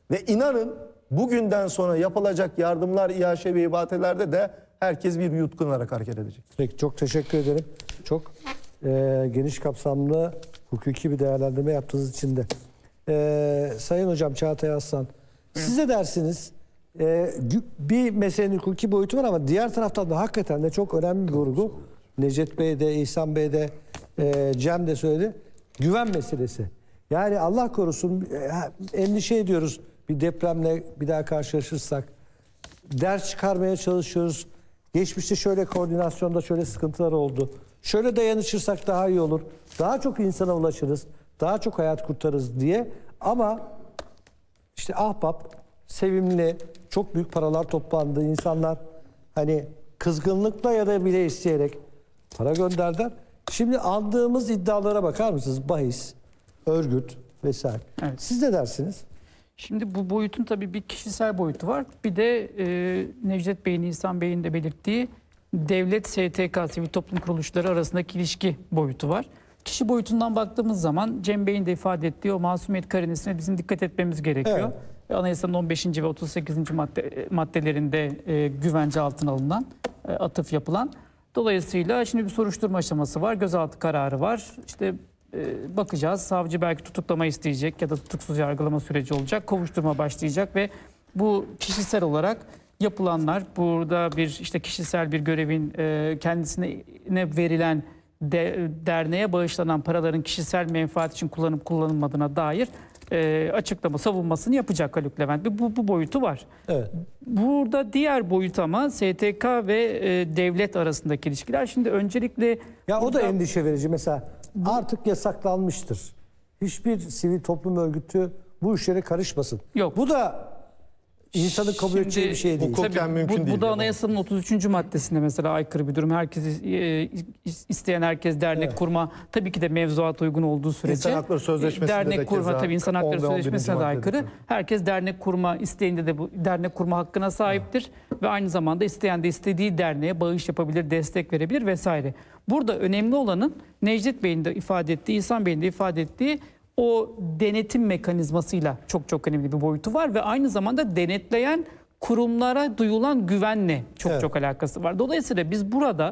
Ve inanın bugünden sonra yapılacak yardımlar, iaşe ve ibatelerde de herkes bir yutkunarak hareket edecek. Peki, çok teşekkür ederim. Çok geniş kapsamlı hukuki bir değerlendirme yaptığınız için de. Sayın Hocam Çağatay Aslan, size dersiniz bir meselenin hukuki boyutu var ama diğer taraftan da hakikaten de çok önemli bir vurgu. Necdet Bey de, İhsan Bey de, Cem de söyledi. Güven meselesi. Yani Allah korusun endişe ediyoruz bir depremle bir daha karşılaşırsak. Ders çıkarmaya çalışıyoruz. Geçmişte şöyle koordinasyonda şöyle sıkıntılar oldu. Şöyle dayanışırsak daha iyi olur. Daha çok insana ulaşırız. Daha çok hayat kurtarırız diye. Ama işte ahbap, sevimli, çok büyük paralar toplandı. İnsanlar hani kızgınlıkla ya da bile isteyerek para gönderdiler. Şimdi andığımız iddialara bakar mısınız? Bahis, örgüt vesaire. Evet. Siz ne dersiniz? Şimdi bu boyutun tabii bir kişisel boyutu var. Bir de Necdet Bey'in, İhsan Bey'in de belirttiği devlet, STK, sivil toplum kuruluşları arasındaki ilişki boyutu var. Kişi boyutundan baktığımız zaman Cem Bey'in de ifade ettiği o masumiyet karinesine bizim dikkat etmemiz gerekiyor. Evet. Anayasanın 15. ve 38. maddelerinde güvence altına alınan, atıf yapılan. Dolayısıyla şimdi bir soruşturma aşaması var, gözaltı kararı var. İşte bakacağız. Savcı belki tutuklama isteyecek ya da tutuksuz yargılama süreci olacak. Kovuşturma başlayacak ve bu kişisel olarak yapılanlar, burada bir işte kişisel bir görevin kendisine verilen derneğe bağışlanan paraların kişisel menfaat için kullanıp kullanılmadığına dair açıklama, savunmasını yapacak Haluk Levent. Bu boyutu var. Evet. Burada diğer boyut ama STK ve devlet arasındaki ilişkiler. Şimdi öncelikle... Ya o da endişe verici. Mesela artık yasaklanmıştır. Hiçbir sivil toplum örgütü bu işlere karışmasın. Yok. Bu da insanın kabul edeceği bir şey değil. Hukuken mümkün değil. Bu da anayasanın 33. maddesinde mesela aykırı bir durum. Herkes isteyen herkes dernek kurma. Tabii ki de mevzuat uygun olduğu sürece. İnsan Hakları Sözleşmesi'nde dernek de kurma tabii insan hakları sözleşmesine de aykırı. Tabii. Herkes dernek kurma isteğinde de bu dernek kurma hakkına sahiptir ve aynı zamanda isteyen de istediği derneğe bağış yapabilir, destek verebilir vesaire. Burada önemli olanın Necdet Bey'in de ifade ettiği, İhsan Bey'in de ifade ettiği o denetim mekanizmasıyla çok önemli bir boyutu var ve aynı zamanda denetleyen kurumlara duyulan güvenle çok alakası var. Dolayısıyla biz burada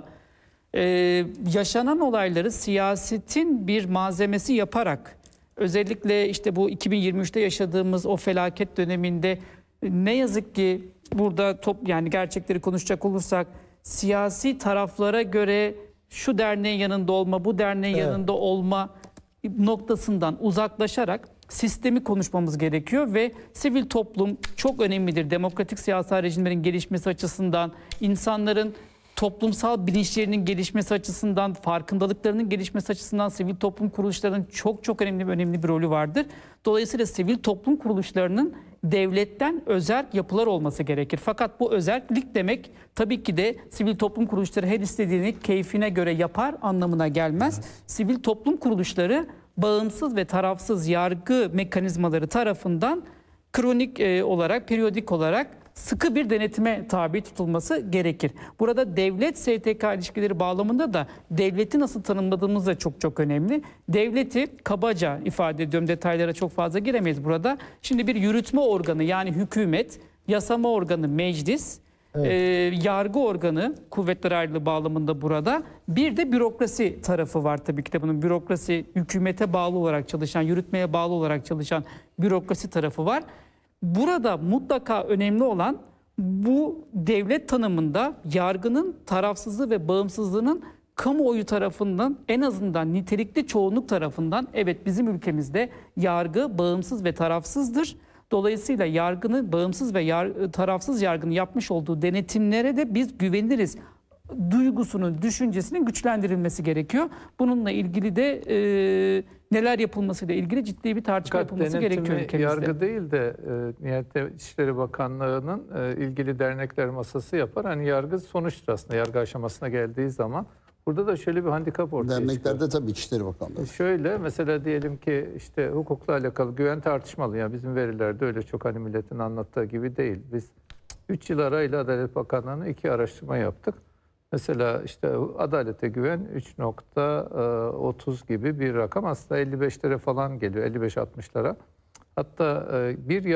yaşanan olayları siyasetin bir malzemesi yaparak, özellikle işte bu 2023'te yaşadığımız o felaket döneminde ne yazık ki burada yani gerçekleri konuşacak olursak siyasi taraflara göre şu derneğin yanında olma, bu derneğin yanında olma noktasından uzaklaşarak sistemi konuşmamız gerekiyor ve sivil toplum çok önemlidir. Demokratik siyasal rejimlerin gelişmesi açısından, insanların toplumsal bilinçlerinin gelişmesi açısından, farkındalıklarının gelişmesi açısından sivil toplum kuruluşlarının çok önemli bir rolü vardır. Dolayısıyla sivil toplum kuruluşlarının devletten özerk yapılar olması gerekir. Fakat bu özerklik demek tabii ki de sivil toplum kuruluşları her istediğini keyfine göre yapar anlamına gelmez. Evet. Sivil toplum kuruluşları bağımsız ve tarafsız yargı mekanizmaları tarafından kronik olarak, periyodik olarak sıkı bir denetime tabi tutulması gerekir. Burada devlet-STK ilişkileri bağlamında da devleti nasıl tanımladığımız da çok önemli. Devleti kabaca ifade ediyorum, detaylara çok fazla giremeyiz burada. Şimdi bir yürütme organı yani hükümet, yasama organı meclis, yargı organı kuvvetler ayrılığı bağlamında burada. Bir de bürokrasi tarafı var tabii ki de bunun. Bürokrasi hükümete bağlı olarak çalışan, yürütmeye bağlı olarak çalışan bürokrasi tarafı var. Burada mutlaka önemli olan bu devlet tanımında yargının tarafsızlığı ve bağımsızlığının kamuoyu tarafından en azından nitelikli çoğunluk tarafından evet bizim ülkemizde yargı bağımsız ve tarafsızdır. Dolayısıyla yargının bağımsız ve tarafsız yargının yapmış olduğu denetimlere de biz güveniriz duygusunun, düşüncesinin güçlendirilmesi gerekiyor. Bununla ilgili de neler yapılmasıyla ilgili ciddi bir tartışma yapılması gerekiyor ülkemizde. Yargı değil de İçişleri Bakanlığı'nın ilgili dernekler masası yapar. Hani yargı sonuçtur aslında yargı aşamasına geldiği zaman. Burada da şöyle bir handikap ortaya çıkıyor. Derneklerde tabii İçişleri Bakanlığı. Şöyle mesela diyelim ki işte hukukla alakalı güven tartışmalı. Yani bizim verilerde öyle çok hani milletin anlattığı gibi değil. Biz 3 yıl arayla Adalet Bakanlığı'na 2 araştırma yaptık. Mesela işte adalete güven 3.30 gibi bir rakam aslında 55'lere falan geliyor, 55-60'lara. Hatta bir